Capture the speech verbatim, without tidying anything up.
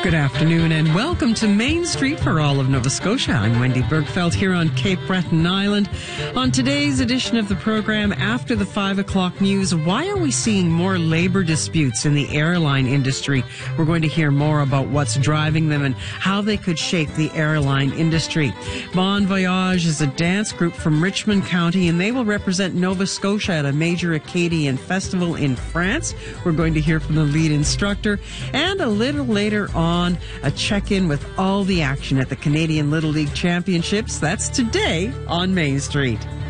Good afternoon and welcome to Main Street for all of Nova Scotia. I'm Wendy Bergfeld here on Cape Breton Island. On today's edition of the program, after the five o'clock news, why are we seeing more labor disputes in the airline industry? We're going to hear more about what's driving them and how they could shape the airline industry. Bon Voyage is a dance group from Richmond County, and they will represent Nova Scotia at a major Acadian festival in France. We're going to hear from the lead instructor, and a little later on, a check-in with all the action at the Canadian Little League Championships. That's today on Main Street.